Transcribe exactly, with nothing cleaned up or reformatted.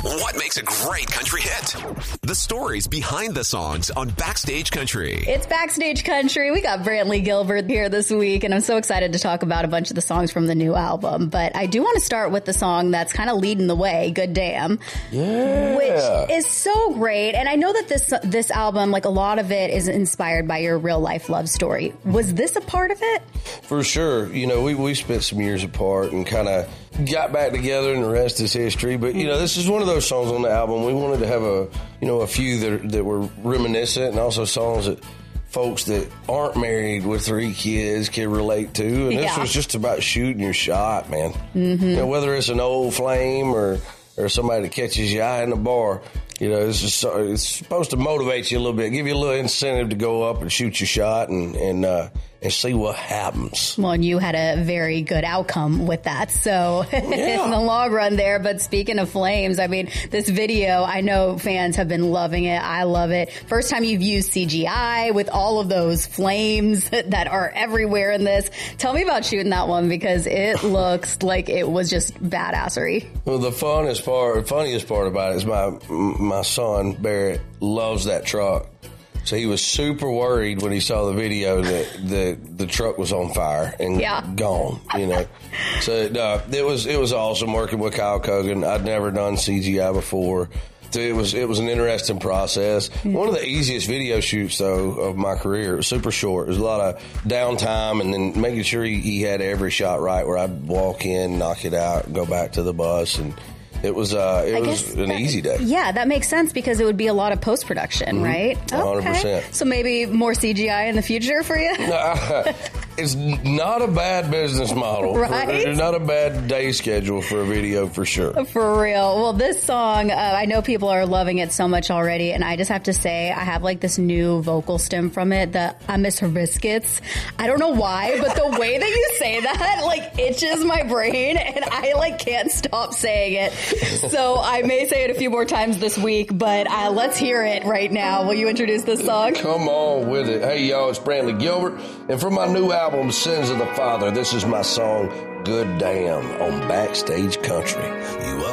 What makes a great country hit? The stories behind the songs on Backstage Country. It's Backstage Country. We got Brantley Gilbert here this week, and I'm so excited to talk about a bunch of the songs from the new album. But I do want to start with the song that's kind of leading the way, Good Damn. Yeah. Which is so great. And I know that this this album, like a lot of it, is inspired by your real life love story. Was this a part of it? For sure. You know, we, we spent some years apart and kind of got back together, and the rest is history. But, you know, this is one of those songs on the album. We wanted to have a, you know, a few that, that were reminiscent, and also songs that folks that aren't married with three kids can relate to. And this Yeah. was just about shooting your shot, man. Mm-hmm. You know, whether it's an old flame or, or somebody that catches your eye in the bar. You know, it's, just, it's supposed to motivate you a little bit, give you a little incentive to go up and shoot your shot and and uh, and see what happens. Well, and you had a very good outcome with that, so Yeah. in the long run there. But speaking of flames, I mean, this video, I know fans have been loving it. I love it. First time you've used C G I with all of those flames that are everywhere in this. Tell me about shooting that one, because it looks like it was just badassery. Well, the funnest part, funniest part about it is my my son Barrett loves that truck. So he was super worried when he saw the video that the the truck was on fire and Yeah. gone. You know, so uh, it was it was awesome working with Kyle Kogan. I'd never done C G I before. So it was it was an interesting process. One of the easiest video shoots though of my career. It was super short. It was a lot of downtime and then making sure he, he had every shot right. Where I'd walk in, knock it out, go back to the bus, and it was uh, it I was guess an that- easy day. Yeah, that makes sense, because it would be a lot of post-production, Mm-hmm. right? one hundred percent. So maybe more C G I in the future for you? It's not a bad business model. Right? It's not a bad day schedule for a video for sure. For real. Well, this song, uh, I know people are loving it so much already, and I just have to say, I have like this new vocal stem from it, the I miss her biscuits. I don't know why, but the way that you say that, like, itches my brain, and I like can't stop saying it. So I may say it a few more times this week, but uh, let's hear it right now. Will you introduce this song? Come on with it. Hey, y'all, it's Brantley Gilbert. And from my new album, Sins of the Father, this is my song, Good Damn, on Backstage Country. You